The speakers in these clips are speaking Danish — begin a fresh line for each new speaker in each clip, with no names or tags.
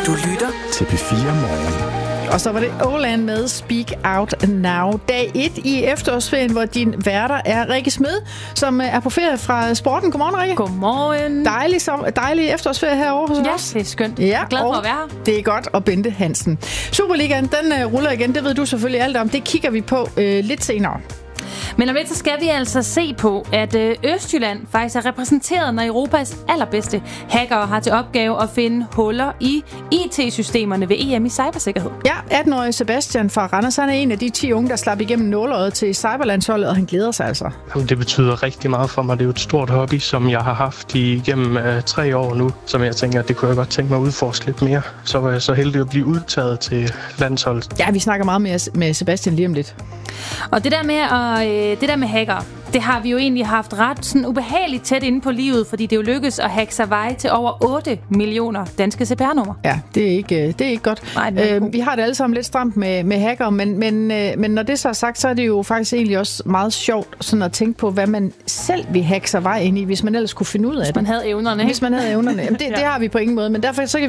Du lytter
til P4 Morgen.
Og så var det Åland med Speak Out Now. Dag 1 i efterårsferien, hvor din værter er Rikke Smed, som er på ferie fra sporten. Godmorgen, Rikke.
Godmorgen.
Dejlig efterårsferie herovre hos os.
Ja, det er skønt.
Ja,
jeg er glad for at være her.
Det er godt. Og Bente Hansen. Superligaen, den ruller igen. Det ved du selvfølgelig alt om. Det kigger vi på lidt senere.
Men om lidt, så skal vi altså se på, at Østjylland faktisk er repræsenteret, når Europas allerbedste hackere har til opgave at finde huller i IT-systemerne ved EM i cybersikkerhed.
Ja, 18-årige Sebastian fra Randers, han er en af de 10 unge, der slap igennem nåleøjet til cyberlandsholdet, og han glæder sig altså.
Jamen, det betyder rigtig meget for mig. Det er jo et stort hobby, som jeg har haft igennem 3 år nu, som jeg tænker, at det kunne jeg godt tænke mig at udforske lidt mere. Så var jeg så heldig at blive udtaget til landsholdet.
Ja, vi snakker meget mere med Sebastian lige om lidt.
Og det der med hacker, det har vi jo egentlig haft ret sådan ubehageligt tæt inde på livet, fordi det jo lykkedes at hacke sig vej til over 8 millioner danske CPR-numre.
Ja, det er ikke godt.
Nej,
vi har det alle sammen lidt stramt med hacker, men når det så er sagt, så er det jo faktisk egentlig også meget sjovt sådan at tænke på, hvad man selv vil hacke sig vej ind i, hvis man ellers kunne finde ud af det.
Hvis man havde evnerne.
Hvis man havde evnerne. Jamen, det har vi på ingen måde, men derfor så kan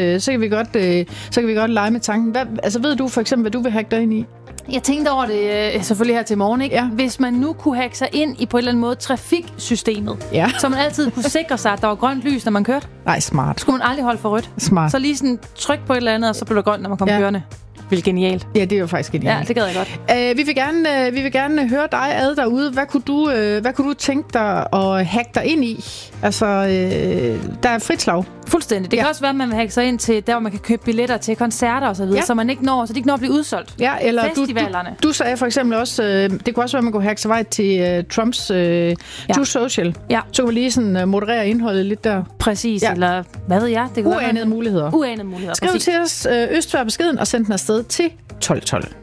vi godt lege med tanken. Ved du for eksempel, hvad du vil hacke dig ind i?
Jeg tænkte over det selvfølgelig her til morgen, ikke?
Ja.
Hvis man nu kunne hacke sig ind i på en eller anden måde trafiksystemet, så man altid kunne sikre sig, at der var grønt lys, når man kørte.
Nej, smart.
Skulle man aldrig holde for rødt.
Smart.
Så lige sådan tryk på et eller andet, og så blev der grønt, når man kom kørende. Hvilket genialt.
Ja, det er jo faktisk genialt.
Ja, det gad jeg godt.
Vi vil gerne høre dig ad derude. Hvad kunne du tænke dig at hacke dig ind i? Altså, der er frit slag.
Fuldstændig. Det kan også være, at man vil hacke sig ind til der, hvor man kan købe billetter til koncerter og så videre, så man ikke når, så de ikke når at blive udsolgt.
Ja, eller
festivalerne.
Du sagde for eksempel også, det kunne også være, at man kunne hacke sig vej til Trumps True Social. Ja. Så kunne man lige sådan moderere indholdet lidt der.
Præcis, eller hvad ved jeg? Det
Uanede muligheder.
Uanede muligheder.
Skriv til os Østvær beskeden og send den afsted til 1212.